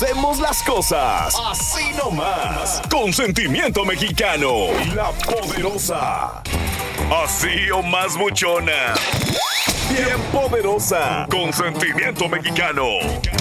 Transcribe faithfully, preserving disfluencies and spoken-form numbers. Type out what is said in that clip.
hacemos las cosas así nomás, con sentimiento mexicano. La Poderosa. Así o más buchona. Bien poderosa, con sentimiento mexicano.